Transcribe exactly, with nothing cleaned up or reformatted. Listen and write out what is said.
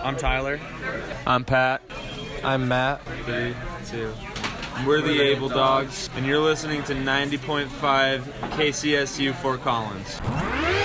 I'm Tyler. I'm Pat. I'm Matt. Three, two. We're the Able Dogs, and you're listening to ninety point five K C S U Fort Collins.